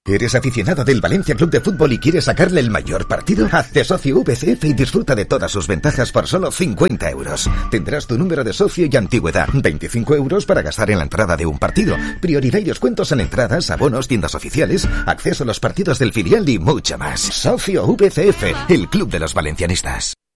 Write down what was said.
¿Eres aficionado del Valencia Club de Fútbol y quieres sacarle el mayor partido? Hazte socio VCF y disfruta de todas sus ventajas por solo 50 euros. Tendrás tu número de socio y antigüedad. 25 euros para gastar en la entrada de un partido. Prioridad y descuentos en entradas, abonos, tiendas oficiales, acceso a los partidos del filial y mucho más. Socio VCF, el club de los valencianistas.